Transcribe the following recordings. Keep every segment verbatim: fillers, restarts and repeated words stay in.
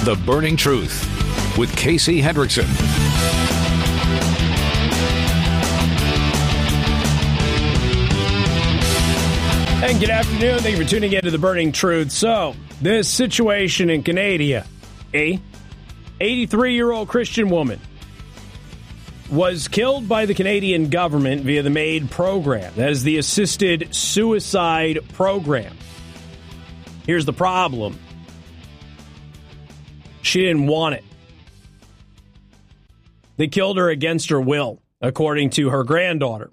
The Burning Truth with Casey Hendrickson. And good afternoon. Thank you for tuning in to The Burning Truth. So, this situation in Canada, a eighty-three-year-old Christian woman was killed by the Canadian government via the MAID program. That is the Assisted Suicide Program. Here's the problem. She didn't want it. They killed her against her will, according to her granddaughter.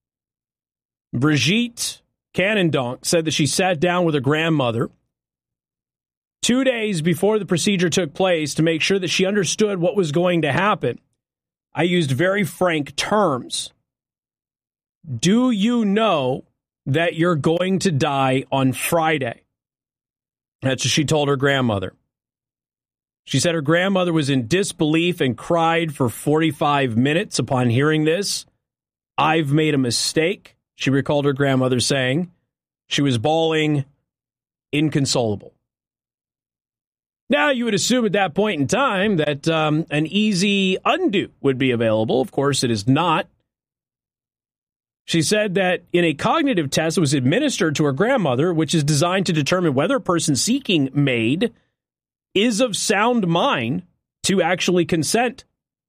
Brigitte Canondonk said that she sat down with her grandmother two days before the procedure took place to make sure that she understood what was going to happen. I used very frank terms. Do you know that you're going to die on Friday? That's what she told her grandmother. She said her grandmother was in disbelief and cried for forty-five minutes upon hearing this. I've made a mistake, she recalled her grandmother saying. She was bawling, inconsolable. Now, you would assume at that point in time that um, an easy undo would be available. Of course, it is not. She said that in a cognitive test that was administered to her grandmother, which is designed to determine whether a person seeking MAID is of sound mind to actually consent.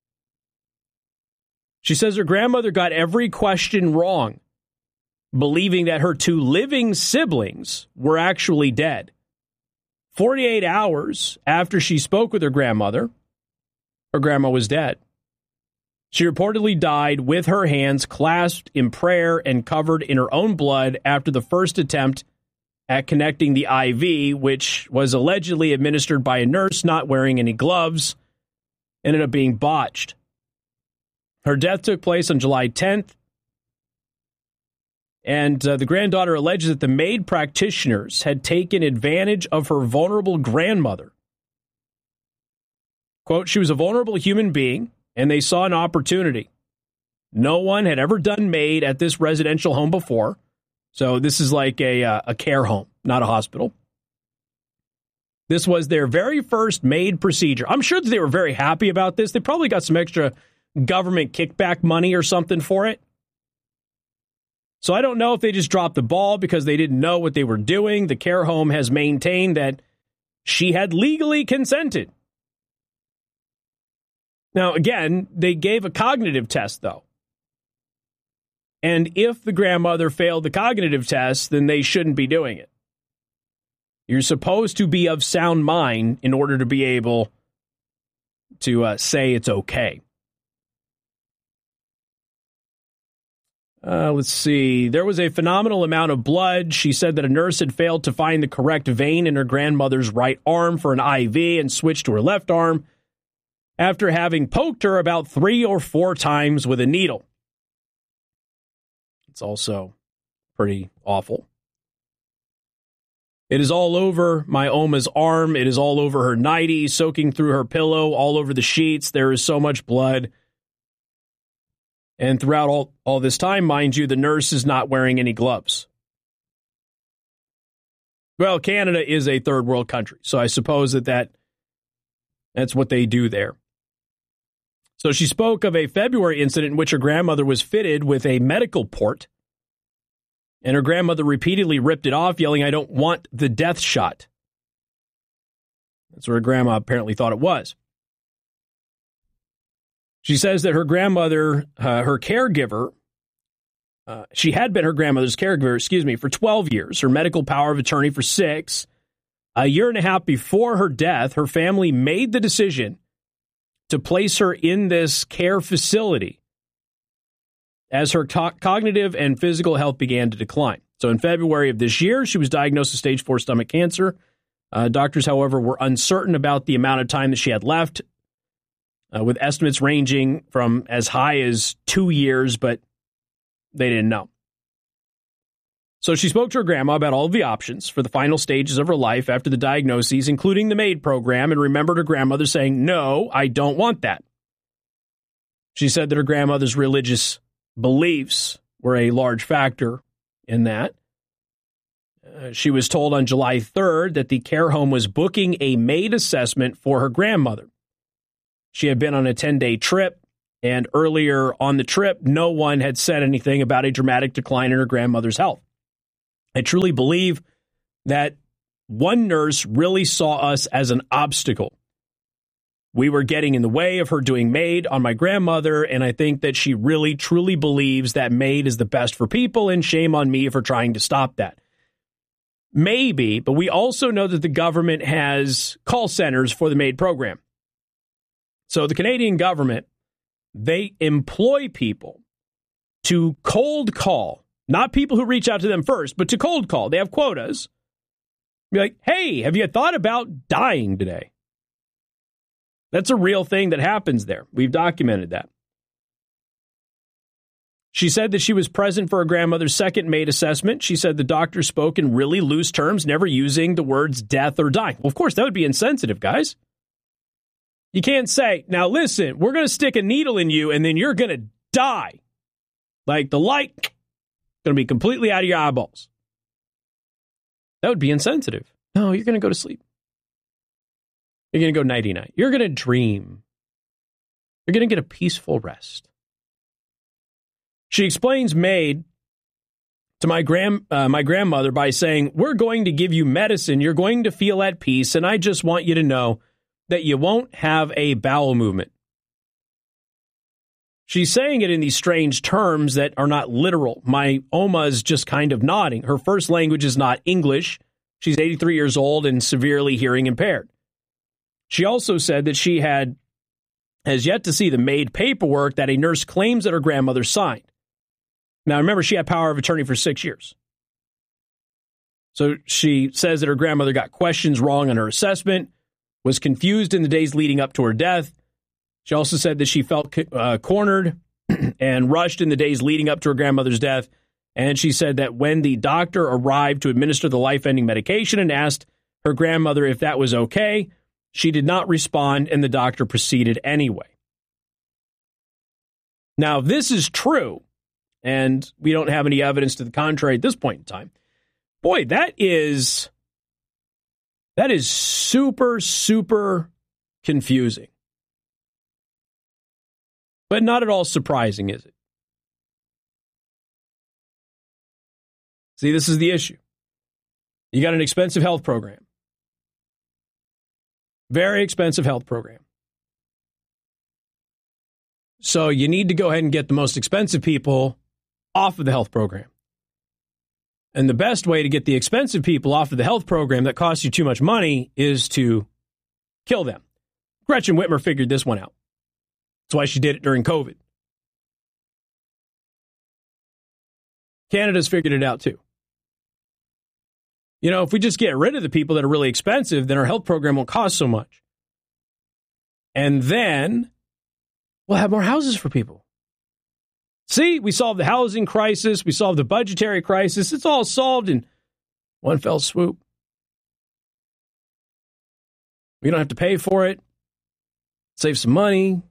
She says her grandmother got every question wrong, believing that her two living siblings were actually dead. forty-eight hours after she spoke with her grandmother, her grandma was dead. She reportedly died with her hands clasped in prayer and covered in her own blood after the first attempt at connecting the I V, which was allegedly administered by a nurse not wearing any gloves, ended up being botched. Her death took place on July tenth, and uh, the granddaughter alleges that the MAID practitioners had taken advantage of her vulnerable grandmother. Quote, she was a vulnerable human being, and they saw an opportunity. No one had ever done MAID at this residential home before. So this is like a, uh, a care home, not a hospital. This was their very first MAID procedure. I'm sure that they were very happy about this. They probably got some extra government kickback money or something for it. So I don't know if they just dropped the ball because they didn't know what they were doing. The care home has maintained that she had legally consented. Now, again, they gave a cognitive test, though. And if the grandmother failed the cognitive test, then they shouldn't be doing it. You're supposed to be of sound mind in order to be able to uh, say it's okay. Uh, let's see. There was a phenomenal amount of blood. She said that a nurse had failed to find the correct vein in her grandmother's right arm for an I V and switched to her left arm after having poked her about three or four times with a needle. It's also pretty awful. It is all over my Oma's arm. It is all over her nightie, soaking through her pillow, all over the sheets. There is so much blood. And throughout all, all this time, mind you, the nurse is not wearing any gloves. Well, Canada is a third world country, so I suppose that, that that's what they do there. So she spoke of a February incident in which her grandmother was fitted with a medical port, and her grandmother repeatedly ripped it off, yelling, "I don't want the death shot." That's what her grandma apparently thought it was. She says that her grandmother, uh, her caregiver, uh, she had been her grandmother's caregiver, excuse me, for twelve years, her medical power of attorney for six. A year and a half before her death, her family made the decision to place her in this care facility as her co- cognitive and physical health began to decline. So in February of this year, she was diagnosed with stage four stomach cancer. Uh, doctors, however, were uncertain about the amount of time that she had left, uh, with estimates ranging from as high as two years, but they didn't know. So she spoke to her grandma about all of the options for the final stages of her life after the diagnoses, including the MAID program, and remembered her grandmother saying, "No, I don't want that." She said that her grandmother's religious beliefs were a large factor in that. Uh, she was told on July third that the care home was booking a maid assessment for her grandmother. She had been on a ten-day trip, and earlier on the trip, no one had said anything about a dramatic decline in her grandmother's health. I truly believe that one nurse really saw us as an obstacle. We were getting in the way of her doing maid on my grandmother, and I think that she really, truly believes that maid is the best for people, and shame on me for trying to stop that. Maybe, but we also know that the government has call centers for the maid program. So the Canadian government, they employ people to cold call, not people who reach out to them first, but to cold call. They have quotas. Be like, hey, have you thought about dying today? That's a real thing that happens there. We've documented that. She said that she was present for her grandmother's second maid assessment. She said the doctor spoke in really loose terms, never using the words death or dying. Well, of course, that would be insensitive, guys. You can't say, now listen, we're going to stick a needle in you and then you're going to die. Like the light going to be completely out of your eyeballs. That would be insensitive. No, you're going to go to sleep. You're going to go nighty-night. You're going to dream. You're going to get a peaceful rest. She explains maid to my grand uh, my grandmother by saying, we're going to give you medicine. You're going to feel at peace. And I just want you to know that you won't have a bowel movement. She's saying it in these strange terms that are not literal. My Oma's just kind of nodding. Her first language is not English. She's eighty-three years old and severely hearing impaired. She also said that she had has yet to see the maid paperwork that a nurse claims that her grandmother signed. Now, remember, she had power of attorney for six years. So she says that her grandmother got questions wrong on her assessment, was confused in the days leading up to her death. She also said that she felt uh, cornered and rushed in the days leading up to her grandmother's death. And she said that when the doctor arrived to administer the life-ending medication and asked her grandmother if that was okay, she did not respond, and the doctor proceeded anyway. Now, if this is true, and we don't have any evidence to the contrary at this point in time, boy, that is, that is super, super confusing. But not at all surprising, is it? See, this is the issue. You got an expensive health program. Very expensive health program. So you need to go ahead and get the most expensive people off of the health program. And the best way to get the expensive people off of the health program that costs you too much money is to kill them. Gretchen Whitmer figured this one out. That's why she did it during COVID. Canada's figured it out too. You know, if we just get rid of the people that are really expensive, then our health program won't cost so much. And then we'll have more houses for people. See, we solved the housing crisis. We solved the budgetary crisis. It's all solved in one fell swoop. We don't have to pay for it. Save some money.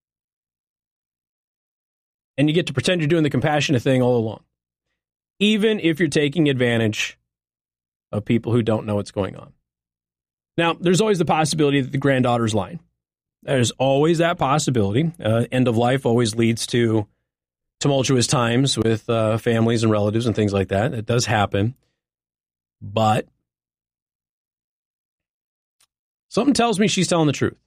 And you get to pretend you're doing the compassionate thing all along. Even if you're taking advantage of people who don't know what's going on. Now, there's always the possibility that the granddaughter's lying. There's always that possibility. Uh, end of life always leads to tumultuous times with uh, families and relatives and things like that. It does happen. But something tells me she's telling the truth.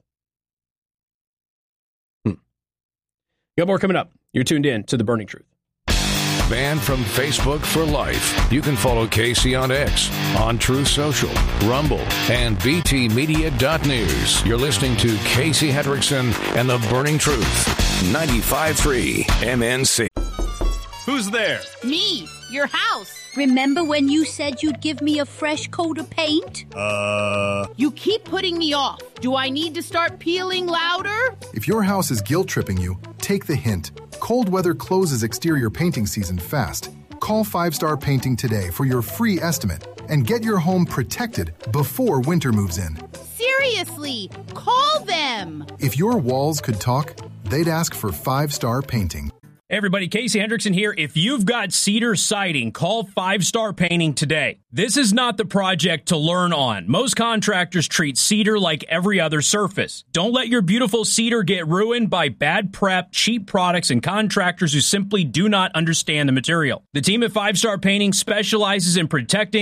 Hmm. Got more coming up. You're tuned in to The Burning Truth. Banned from Facebook for life. You can follow Casey on X, on Truth Social, Rumble, and b t media dot news. You're listening to Casey Hendrickson and The Burning Truth, ninety-five point three M N C. Who's there? Me, your house. Remember when you said you'd give me a fresh coat of paint? Uh... You keep putting me off. Do I need to start peeling louder? If your house is guilt-tripping you, take the hint. Cold weather closes exterior painting season fast. Call Five Star Painting today for your free estimate and get your home protected before winter moves in. Seriously, call them. If your walls could talk, they'd ask for Five Star Painting. Hey everybody, Casey Hendrickson here. If you've got cedar siding, call Five Star Painting today. This is not the project to learn on. Most contractors treat cedar like every other surface. Don't let your beautiful cedar get ruined by bad prep, cheap products, and contractors who simply do not understand the material. The team at Five Star Painting specializes in protecting